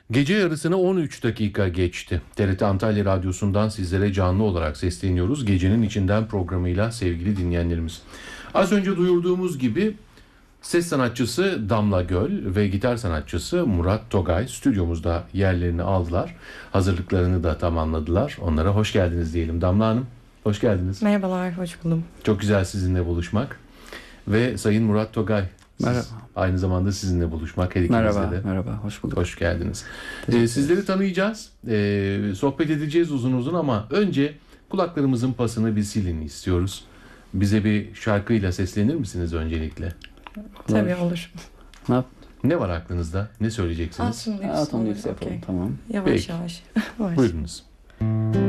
Gece yarısına 13 dakika geçti. TRT Antalya Radyosu'ndan sizlere canlı olarak sesleniyoruz. Gecenin içinden programıyla sevgili dinleyenlerimiz. Az önce duyurduğumuz gibi ses sanatçısı Damla Göl ve gitar sanatçısı Murat Togay stüdyomuzda yerlerini aldılar. Hazırlıklarını da tamamladılar. Onlara hoş geldiniz diyelim. Damla Hanım, hoş geldiniz. Merhabalar, hoş buldum. Çok güzel sizinle buluşmak. Ve Sayın Murat Togay, Merhaba. aynı zamanda sizinle buluşmak her ikinizle Merhaba, de. merhaba. Hoş bulduk. Hoş geldiniz. Sizleri tanıyacağız. Sohbet edeceğiz uzun uzun ama önce kulaklarımızın pasını bir silin istiyoruz. Bize bir şarkıyla seslenir misiniz öncelikle? Tabii olur. Ne yap? Ne var aklınızda? Ne söyleyeceksiniz? Atom Atom Leaves yapalım, okey. tamam. Yavaş Peki. yavaş. Yavaş. Buyurunuz.